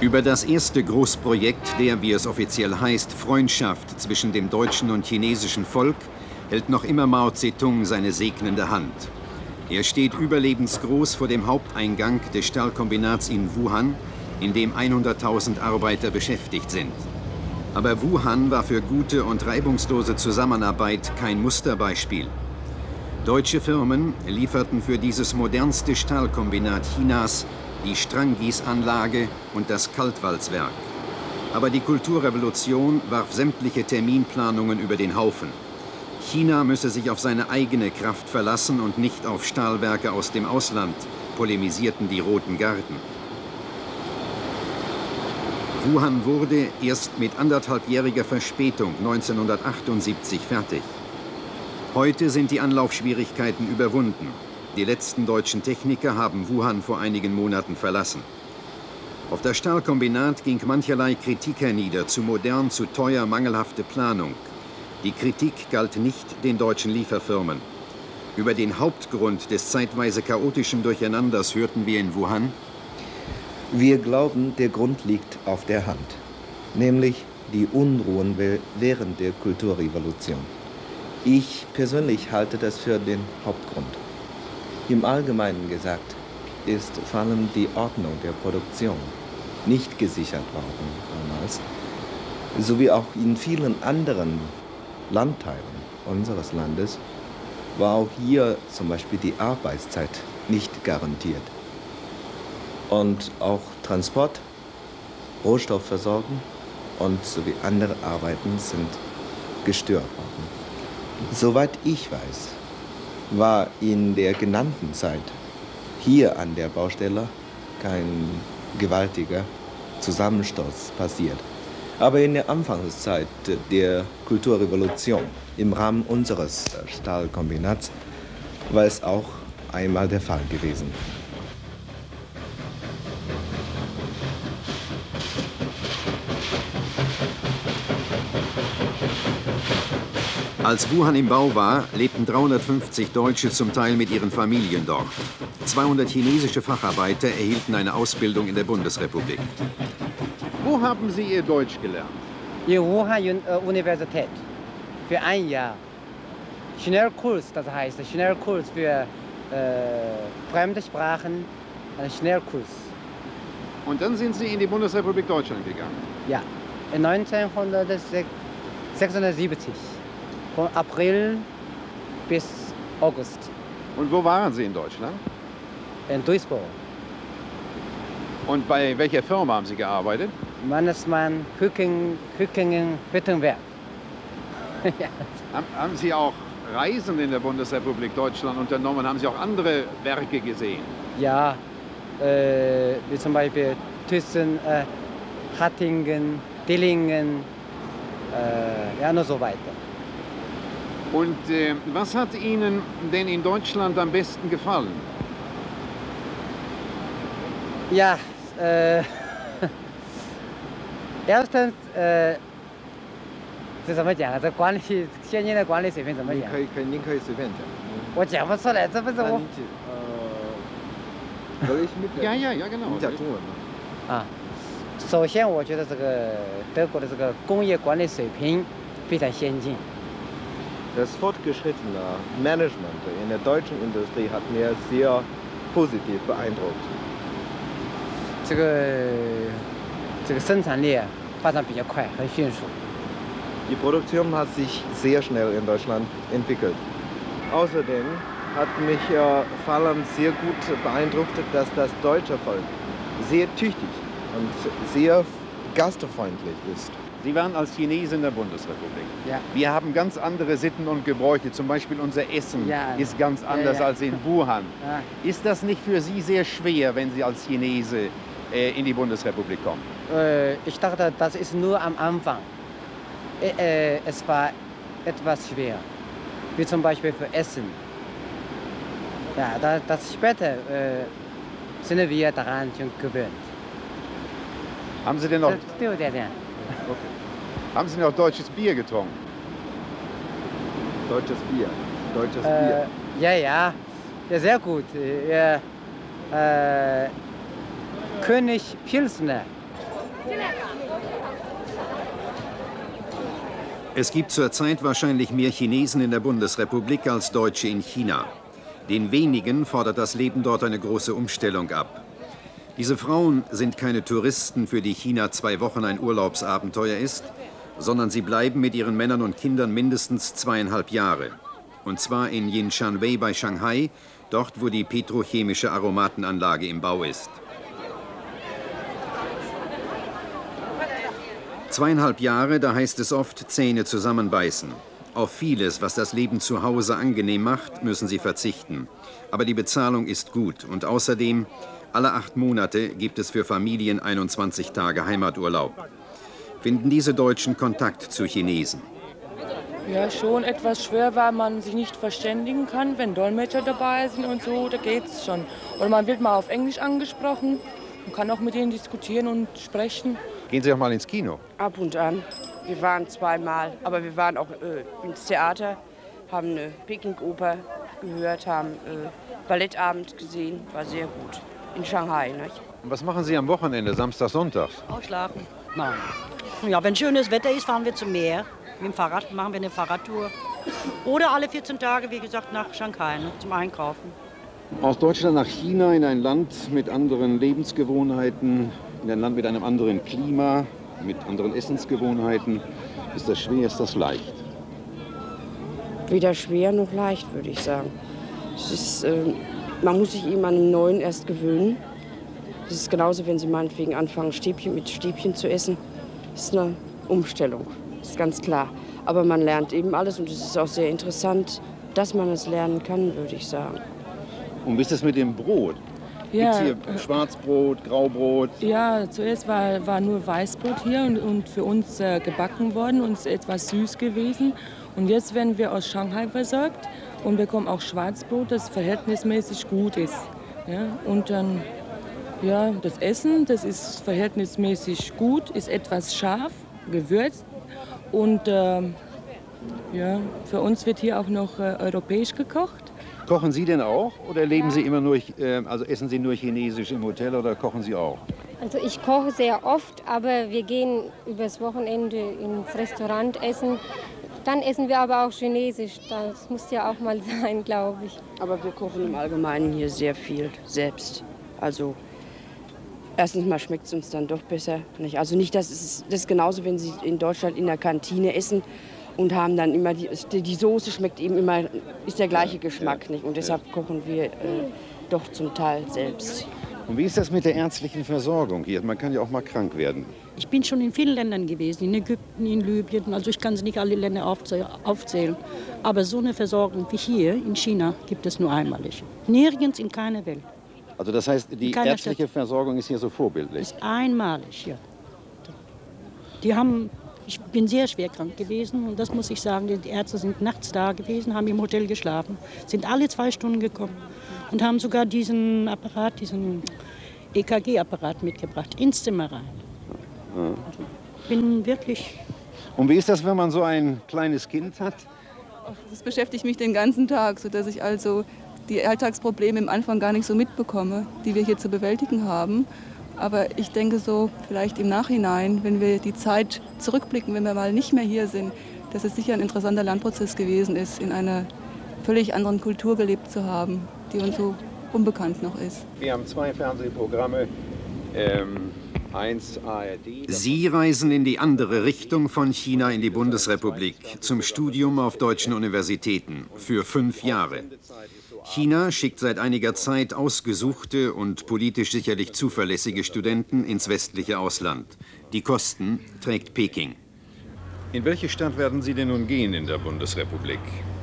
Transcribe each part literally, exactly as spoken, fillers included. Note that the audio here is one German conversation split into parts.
Über das erste Großprojekt der, wie es offiziell heißt, Freundschaft zwischen dem deutschen und chinesischen Volk hält noch immer Mao Zedong seine segnende Hand. Er steht überlebensgroß vor dem Haupteingang des Stahlkombinats in Wuhan, in dem hunderttausend Arbeiter beschäftigt sind. Aber Wuhan war für gute und reibungslose Zusammenarbeit kein Musterbeispiel. Deutsche Firmen lieferten für dieses modernste Stahlkombinat Chinas die Stranggießanlage und das Kaltwalzwerk. Aber die Kulturrevolution warf sämtliche Terminplanungen über den Haufen. China müsse sich auf seine eigene Kraft verlassen und nicht auf Stahlwerke aus dem Ausland, polemisierten die Roten Garden. Wuhan wurde erst mit anderthalbjähriger Verspätung neunzehnhundertachtundsiebzig fertig. Heute sind die Anlaufschwierigkeiten überwunden. Die letzten deutschen Techniker haben Wuhan vor einigen Monaten verlassen. Auf das Stahlkombinat ging mancherlei Kritik hernieder, zu modern, zu teuer, mangelhafte Planung. Die Kritik galt nicht den deutschen Lieferfirmen. Über den Hauptgrund des zeitweise chaotischen Durcheinanders hörten wir in Wuhan: Wir glauben, der Grund liegt auf der Hand, nämlich die Unruhen während der Kulturrevolution. Ich persönlich halte das für den Hauptgrund. Im Allgemeinen gesagt ist vor allem die Ordnung der Produktion nicht gesichert worden damals, sowie auch in vielen anderen Landteilen unseres Landes war auch hier zum Beispiel die Arbeitszeit nicht garantiert. Und auch Transport, Rohstoffversorgung und sowie andere Arbeiten sind gestört worden. Soweit ich weiß, war in der genannten Zeit hier an der Baustelle kein gewaltiger Zusammenstoß passiert. Aber in der Anfangszeit der Kulturrevolution im Rahmen unseres Stahlkombinats war es auch einmal der Fall gewesen. Als Wuhan im Bau war, lebten dreihundertfünfzig Deutsche zum Teil mit ihren Familien dort. zweihundert chinesische Facharbeiter erhielten eine Ausbildung in der Bundesrepublik. Wo haben Sie Ihr Deutsch gelernt? In Wuhan Universität für ein Jahr. Schnellkurs, das heißt Schnellkurs für äh, fremde Sprachen, ein Schnellkurs. Und dann sind Sie in die Bundesrepublik Deutschland gegangen? Ja, in neunzehnhundertsechsundsiebzig. Von April bis August. Und wo waren Sie in Deutschland? In Duisburg. Und bei welcher Firma haben Sie gearbeitet? Mannesmann, Hückingen, Hückingen, Hüttenwerk. Ja. Haben, haben Sie auch Reisen in der Bundesrepublik Deutschland unternommen? Haben Sie auch andere Werke gesehen? Ja, äh, wie zum Beispiel Thyssen, äh, Hattingen, Dillingen, äh, ja, und so weiter. Und äh, was hat Ihnen denn in Deutschland am besten gefallen? Ja, äh, erstens, äh, 这怎么讲啊？这管理现今的管理水平怎么讲？ 可以，可以，您可以随便讲。 我讲不出来，这不是我。 呃，可以 mit。 Ja, ja, ja, genau. 你讲中文吗？ 啊，首先我觉得这个德国的这个工业管理水平非常先进。 Das fortgeschrittene Management in der deutschen Industrie hat mir sehr positiv beeindruckt. 这个这个生产力发展比较快，很迅速。 Die Produktion hat sich sehr schnell in Deutschland entwickelt. Außerdem hat mich äh, vor allem sehr gut beeindruckt, dass das deutsche Volk sehr tüchtig und sehr gastfreundlich ist. Sie waren als Chinese in der Bundesrepublik. Ja. Wir haben ganz andere Sitten und Gebräuche. Zum Beispiel unser Essen ja. ist ganz anders ja, ja. als in Wuhan. Ja. Ist das nicht für Sie sehr schwer, wenn Sie als Chinese äh, in die Bundesrepublik kommen? Äh, ich dachte, das ist nur am Anfang. Äh, es war etwas schwer, wie zum Beispiel für Essen. Ja, das, das später äh, sind wir daran schon gewöhnt. Haben Sie denn noch, Okay. haben Sie noch deutsches Bier getrunken? Deutsches Bier. Deutsches Äh, Bier. ja, ja, ja, sehr gut. Ja, äh, König Pilsner. Es gibt zurzeit wahrscheinlich mehr Chinesen in der Bundesrepublik als Deutsche in China. Den wenigen fordert das Leben dort eine große Umstellung ab. Diese Frauen sind keine Touristen, für die China zwei Wochen ein Urlaubsabenteuer ist, sondern sie bleiben mit ihren Männern und Kindern mindestens zweieinhalb Jahre. Und zwar in Jinshanwei bei Shanghai, dort wo die petrochemische Aromatenanlage im Bau ist. Zweieinhalb Jahre, da heißt es oft Zähne zusammenbeißen. Auf vieles, was das Leben zu Hause angenehm macht, müssen sie verzichten. Aber die Bezahlung ist gut und außerdem, alle acht Monate gibt es für Familien einundzwanzig Tage Heimaturlaub. Finden diese Deutschen Kontakt zu Chinesen? Ja, schon etwas schwer, weil man sich nicht verständigen kann, wenn Dolmetscher dabei sind und so, da geht's schon. Oder man wird mal auf Englisch angesprochen, man kann auch mit ihnen diskutieren und sprechen. Gehen Sie auch mal ins Kino? Ab und an. Wir waren zweimal, aber wir waren auch äh, ins Theater, haben eine Peking-Oper gehört, haben äh, Ballettabend gesehen, war sehr gut. In Shanghai, nicht? Und was machen Sie am Wochenende, Samstag, Sonntag? Ausschlafen. Nein. Ja, wenn schönes Wetter ist, fahren wir zum Meer. Mit dem Fahrrad machen wir eine Fahrradtour. Oder alle vierzehn Tage, wie gesagt, nach Shanghai, ne, zum Einkaufen. Aus Deutschland nach China, in ein Land mit anderen Lebensgewohnheiten, in ein Land mit einem anderen Klima, mit anderen Essensgewohnheiten. Ist das schwer, ist das leicht? Weder schwer noch leicht, würde ich sagen. Es ist, äh, man muss sich eben an einem Neuen erst gewöhnen. Es ist genauso, wenn Sie meinetwegen anfangen, Stäbchen mit Stäbchen zu essen. Das ist eine Umstellung, das ist ganz klar. Aber man lernt eben alles und es ist auch sehr interessant, dass man es lernen kann, würde ich sagen. Und wie ist das mit dem Brot? Ja, Gibt es hier Schwarzbrot, Graubrot? Ja, zuerst war, war nur Weißbrot hier und, und für uns äh, gebacken worden und etwas süß gewesen. Und jetzt werden wir aus Shanghai versorgt und bekommen auch Schwarzbrot, das verhältnismäßig gut ist. Ja, und dann, ja, das Essen, das ist verhältnismäßig gut, ist etwas scharf, gewürzt. Und äh, ja, für uns wird hier auch noch äh, europäisch gekocht. Kochen Sie denn auch oder leben Sie immer nur, äh, also essen Sie nur Chinesisch im Hotel oder kochen Sie auch? Also ich koche sehr oft, aber wir gehen übers Wochenende ins Restaurant essen. Dann essen wir aber auch Chinesisch. Das muss ja auch mal sein, glaube ich. Aber wir kochen im Allgemeinen hier sehr viel selbst. Also erstens mal schmeckt es uns dann doch besser. Nicht? Also nicht, dass es das ist genauso, wenn Sie in Deutschland in der Kantine essen und haben dann immer die, die Soße schmeckt eben immer, ist der gleiche Geschmack, nicht? Und deshalb kochen wir äh, doch zum Teil selbst. Und wie ist das mit der ärztlichen Versorgung hier? Man kann ja auch mal krank werden. Ich bin schon in vielen Ländern gewesen, in Ägypten, in Libyen, also ich kann sie nicht alle Länder aufzählen. Aber so eine Versorgung wie hier in China gibt es nur einmalig. Nirgends in keiner Welt. Also das heißt, die ärztliche Stadt. Versorgung ist hier so vorbildlich? Ist einmalig, ja. Die haben, ich bin sehr schwer krank gewesen und das muss ich sagen, die Ärzte sind nachts da gewesen, haben im Hotel geschlafen, sind alle zwei Stunden gekommen und haben sogar diesen Apparat, diesen E K G-Apparat mitgebracht, ins Zimmer rein. Ja. Also, bin wirklich... Und wie ist das, wenn man so ein kleines Kind hat? Das beschäftigt mich den ganzen Tag, sodass ich also die Alltagsprobleme im Anfang gar nicht so mitbekomme, die wir hier zu bewältigen haben. Aber ich denke so, vielleicht im Nachhinein, wenn wir die Zeit zurückblicken, wenn wir mal nicht mehr hier sind, dass es sicher ein interessanter Lernprozess gewesen ist, in einer völlig anderen Kultur gelebt zu haben, die uns so unbekannt noch ist. Wir haben zwei Fernsehprogramme, ähm, eins A R D. Sie reisen in die andere Richtung von China in die Bundesrepublik zum Studium auf deutschen Universitäten für fünf Jahre. China schickt seit einiger Zeit ausgesuchte und politisch sicherlich zuverlässige Studenten ins westliche Ausland. Die Kosten trägt Peking. In welche Stadt werden Sie denn nun gehen in der Bundesrepublik?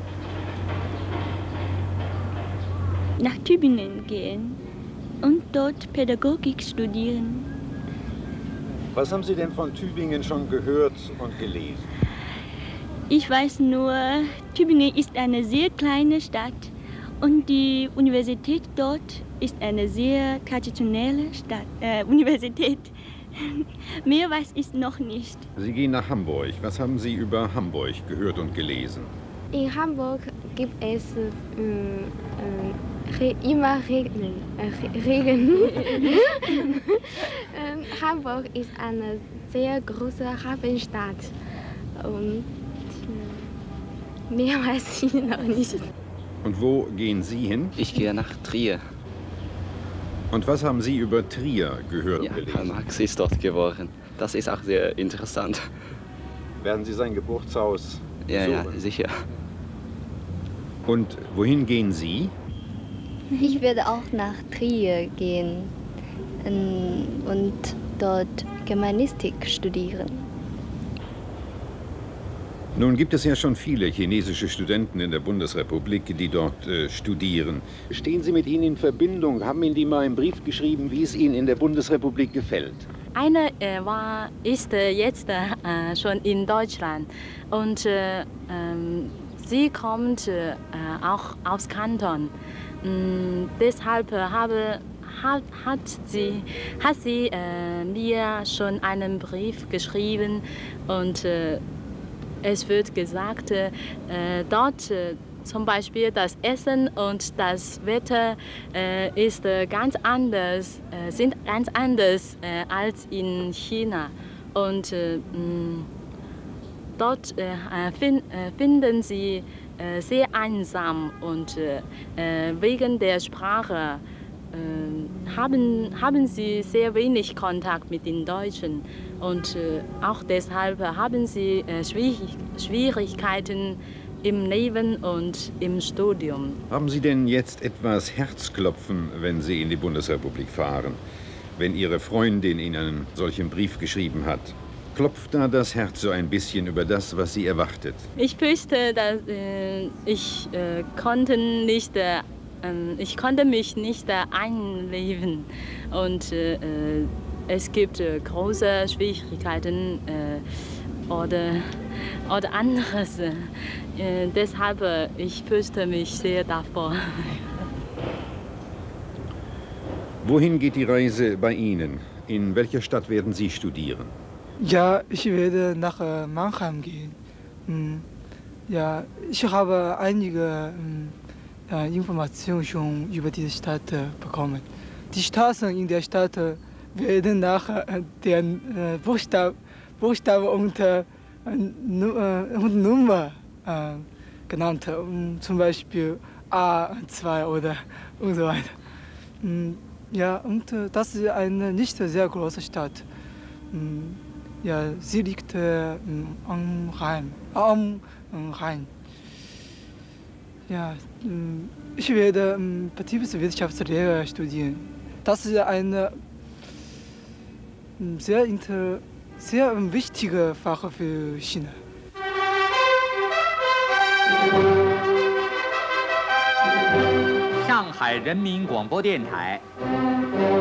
Nach Tübingen gehen und dort Pädagogik studieren. Was haben Sie denn von Tübingen schon gehört und gelesen? Ich weiß nur, Tübingen ist eine sehr kleine Stadt. Und die Universität dort ist eine sehr traditionelle Stadt, äh, Universität. Mehr weiß ich noch nicht. Sie gehen nach Hamburg. Was haben Sie über Hamburg gehört und gelesen? In Hamburg gibt es äh, äh, immer Regen. Äh, Regen. äh, Hamburg ist eine sehr große Hafenstadt. Und mehr weiß ich noch nicht. Und wo gehen Sie hin? Ich gehe nach Trier. Und was haben Sie über Trier gehört? Ja, Karl Marx ist dort geboren. Das ist auch sehr interessant. Werden Sie sein Geburtshaus Ja, ja, besuchen? sicher. Und wohin gehen Sie? Ich werde auch nach Trier gehen und dort Germanistik studieren. Nun gibt es ja schon viele chinesische Studenten in der Bundesrepublik, die dort äh, studieren. Stehen Sie mit ihnen in Verbindung? Haben Ihnen die mal einen Brief geschrieben, wie es Ihnen in der Bundesrepublik gefällt? Eine äh, war, ist äh, jetzt äh, schon in Deutschland und äh, ähm, sie kommt äh, auch aus Kanton. Ähm, deshalb habe, hat, hat sie, hat sie äh, mir schon einen Brief geschrieben und äh, es wird gesagt, äh, dort äh, zum Beispiel das Essen und das Wetter äh, ist äh, ganz anders, äh, sind ganz anders äh, als in China. Und äh, mh, dort äh, find, äh, finden sie äh, sehr einsam und äh, wegen der Sprache äh, haben, haben sie sehr wenig Kontakt mit den Deutschen. Und äh, auch deshalb haben sie äh, Schwierig Schwierigkeiten im Leben und im Studium. Haben Sie denn jetzt etwas Herzklopfen, wenn Sie in die Bundesrepublik fahren? Wenn Ihre Freundin Ihnen einen solchen Brief geschrieben hat? Klopft da das Herz so ein bisschen über das, was Sie erwartet? Ich fürchte, dass äh, ich, äh, konnte nicht, äh, ich konnte mich nicht äh, einleben. Und äh, es gibt äh, große Schwierigkeiten äh, oder, oder anderes. Äh, deshalb äh, ich fürchte mich sehr davor. Wohin geht die Reise bei Ihnen? In welcher Stadt werden Sie studieren? Ja, ich werde nach äh, Mannheim gehen. Hm, ja, ich habe einige äh, Informationen schon über diese Stadt äh, bekommen. Die Straßen in der Stadt äh, werden nach äh, den äh, Buchstab Buchstaben und, äh, und Nummer äh, genannt, um, zum Beispiel A zwei oder und so weiter. Hm, ja, und äh, das ist eine nicht sehr große Stadt. Hm, ja, sie liegt äh, am Rhein. Am Rhein. Ja, ich werde ähm, Betriebswirtschaftslehre studieren. Das ist eine sehr, inter, sehr wichtige Fach für China. 上海人民广播电台。